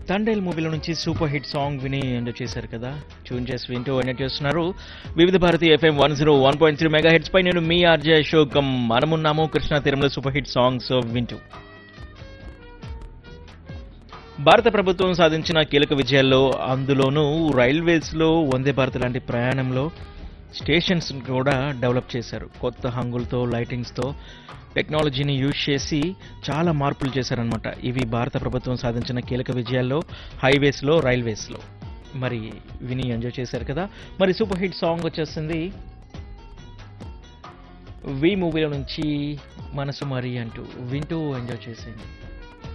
తండేల్ మూవీలో నుంచి super hit song విని ఎంజాయ్ చేశారు కదా. ట్యూన్ చేసి వింటూ ఎంజాయ్ చేస్తున్నారు వివిధ భారతి FM 101.3 మెగా హెడ్స్ పై. నేను మీ ఆర్జే అశోక్. మనమున్నాము కృష్ణా తీరంలో సూపర్ హిట్ సాంగ్స్ వింటూ. భారత ప్రభుత్వం సాధించిన కీలక విజయాల్లో, అందులోనూ రైల్వేస్లో వందే భారత్ లాంటి ప్రయాణంలో స్టేషన్స్ కూడా డెవలప్ చేశారు. కొత్త హంగులతో, లైటింగ్స్తో, టెక్నాలజీని యూజ్ చేసి చాలా మార్పులు చేశారనమాట. ఇవి భారత ప్రభుత్వం సాధించిన కీలక విజయాల్లో, హైవేస్లో, రైల్వేస్లో. మరి విని ఎంజాయ్ చేశారు కదా. మరి సూపర్ హిట్ సాంగ్ వచ్చేసింది వి మూవీలో నుంచి మనసు మరి అంటూ. వింటూ ఎంజాయ్ చేసేయండి.